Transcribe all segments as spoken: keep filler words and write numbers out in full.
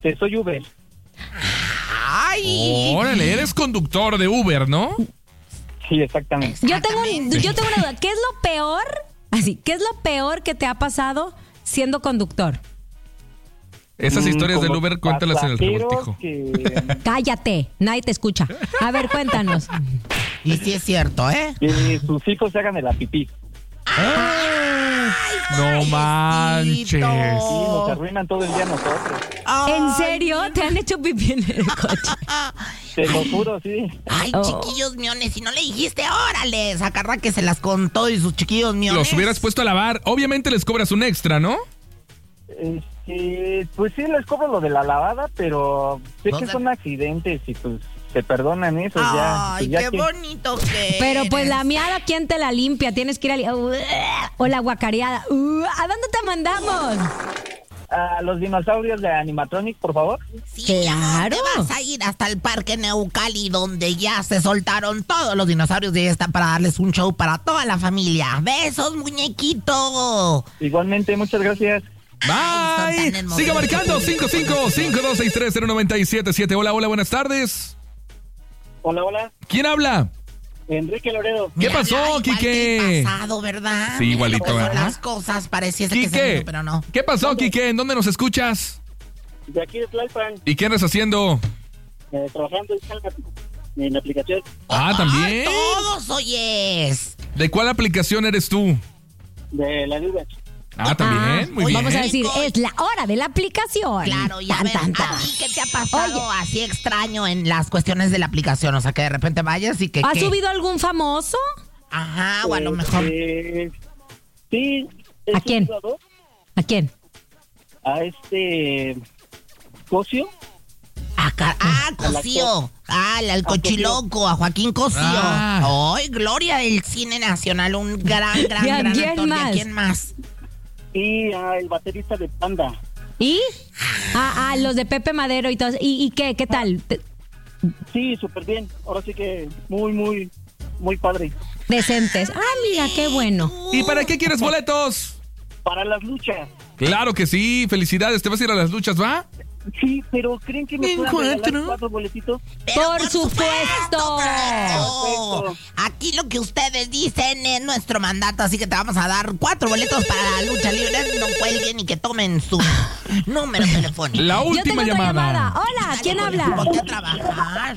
Este, soy Uber. ¡Ay! Órale, eres conductor de Uber, ¿no? Sí, exactamente. Yo tengo, un- yo tengo una duda. ¿Qué es lo peor? Así, ¿qué es lo peor que te ha pasado siendo conductor? Esas Mm, historias del como Uber, cuéntalas en el pasajeros revoltijo. Que, Cállate, nadie te escucha. A ver, cuéntanos. Y sí es cierto, ¿eh? que sus hijos se hagan de la pipí. No manches. Sí, nos arruinan todo el día nosotros. ¿En serio? ¿Te han hecho pipí en el coche? Te lo juro, sí. Ay, Oh. chiquillos miones, si no le dijiste, órale, sacarra que se las contó y sus chiquillos miones. Los hubieras puesto a lavar. Obviamente les cobras un extra, ¿no? Este, pues sí, les cobro lo de la lavada, pero sé ¿Dónde? que son accidentes y pues se perdonan eso ya. Ay, Pues ya qué que- bonito que Pero pues eres. la miada, ¿quién te la limpia? Tienes que ir a... li- Uh, o la guacareada. Uh, ¿A dónde te mandamos? A los dinosaurios de Animatronic, por favor. Sí, Claro. Te vas a ir hasta el Parque Neucali, donde ya se soltaron todos los dinosaurios y ahí están para darles un show para toda la familia. ¡Besos, muñequito! Igualmente, muchas gracias. Ay, son Bye. tan hermosos. Siga marcando cinco cinco cinco dos seis tres cero nueve siete siete. Hola, hola, buenas tardes. Hola, hola. ¿Quién habla? Enrique Loredo. ¿Qué Mira, pasó, igual que Quique? el pasado, ¿verdad? Sí, Mira igualito, cómo son ¿verdad? las cosas, pareciese que se Quique, vino, pero no. ¿qué pasó, Quique? ¿En dónde nos escuchas? De aquí de Tlalpan, ¿Y qué andas haciendo? eh, trabajando en, en la aplicación. Ah, ¿también? Ay, todos oyes. ¿De cuál aplicación eres tú? De la Uber. Ah, también, muy oye, bien. Vamos a decir, Nico. es la hora de la aplicación. Claro, y a Tan, ver, tan, tan. ¿a ti qué te ha pasado Oye. así extraño en las cuestiones de la aplicación? O sea, que de repente vayas y que... ¿Ha ¿qué? subido algún famoso? Ajá, o a lo mejor... Este, sí. he ¿A quién? subido ¿A quién? A este... Cosio. Acá, ah, Cosío. Ah, al, al cochiloco, a Joaquín Cosío. Ah. Ay, gloria del cine nacional, un gran, gran, ¿Y a gran quién actor. ¿Y más? a quién más? Y a el baterista de Panda. ¿Y? Ah, ah, los de Pepe Madero y todos. ¿Y, y qué? ¿Qué tal? Te- Sí, súper bien. Ahora sí que muy, muy, muy padre. Decentes. Ah, mira, qué bueno. ¿Y para qué quieres boletos? Para las luchas. Claro que sí, felicidades. ¿Te vas a ir a las luchas, va? Sí, pero ¿creen que me puedan Encuentro. regalar cuatro boletitos? Pero Por supuesto. claro. Perfecto. Aquí lo que ustedes dicen es nuestro mandato, así que te vamos a dar cuatro boletos para la lucha libre. No cuelguen y que tomen su número telefónico. La Yo tengo última otra llamada. llamada. Hola, ¿quién habla? Ponte a trabajar.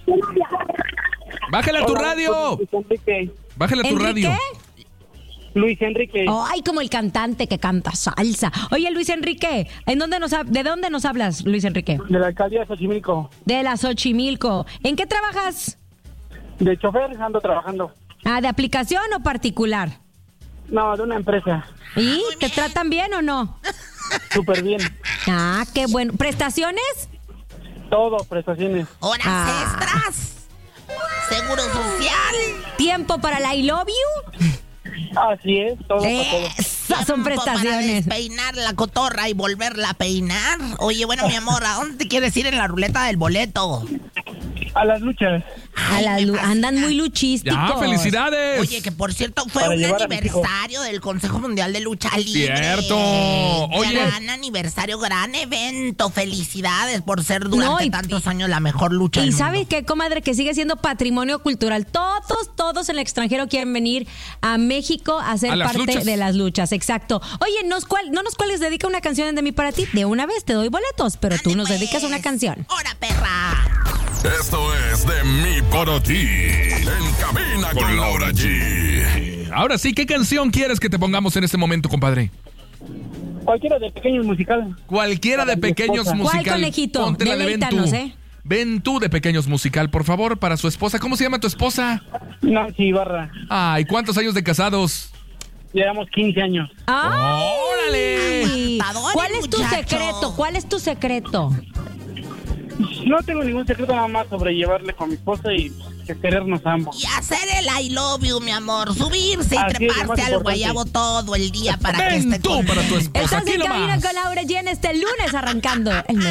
Bájale a tu Hola, radio. Luis Enrique. Bájale a tu ¿Enrique? radio. Luis Enrique. Ay, como el cantante que canta salsa. Oye, Luis Enrique, ¿en dónde nos hab- ¿de dónde nos hablas, Luis Enrique? De la alcaldía de Xochimilco. De la Xochimilco. ¿En qué trabajas? De chofer ando trabajando. Ah, ¿de aplicación o particular? No, de una empresa. ¿Y te tratan bien o no? Súper bien. Ah, qué bueno. ¿Prestaciones? Todo, prestaciones. Horas Ah. extras. Seguro social. ¿Tiempo para la I love you? Así es, todo para todo. Esas son Tiempo Para prestaciones. despeinar la cotorra y volverla a peinar. Oye, bueno, mi amor, ¿a dónde te quieres ir en la ruleta del boleto? A las luchas. A la Ay, me lu- andan fascina. muy luchísticos. Ya, felicidades. Oye, que por cierto fue Para un llevar a mis aniversario del Consejo Mundial de Lucha Libre. Cierto. Oye. Gran aniversario, gran evento. Felicidades por ser durante No, y- tantos años la mejor lucha Y del ¿sabes mundo. qué, comadre? Que sigue siendo patrimonio cultural. Todos, todos en el extranjero quieren venir a México a ser A las parte luchas. de las luchas. Exacto. Oye, ¿nos cuál, ¿no nos cuales dedica una canción de mí para ti? De una vez te doy boletos, pero tú Ande, nos pues. dedicas una canción. ¡Hora, perra! Esto es de mí para ti. En cabina con Laura G. Ahora sí, ¿qué canción quieres que te pongamos en este momento, compadre? Cualquiera de pequeños musical. Cualquiera de Para mi pequeños esposa. musical. ¿Cuál, conejito? Ponte la de Ven tú. Deleítanos, ¿eh? Ven tú de pequeños musical, por favor, para su esposa. ¿Cómo se llama tu esposa? Nancy Ibarra. Ay, ¿cuántos años de casados? Llevamos quince años. ¡Ay! ¡Órale! Aguantadores, ¿Cuál es tu muchacho. secreto? ¿Cuál es tu secreto? No tengo ningún secreto nada más sobre llevarle con mi esposa y que querernos a ambos. Y hacer el I love you, mi amor. Subirse y Así es, lo treparse más al importante. guayabo todo el día para que Ven esté tú con para tu esposa. Estás Aquí en cabina nomás. con Laura G en este lunes arrancando el mes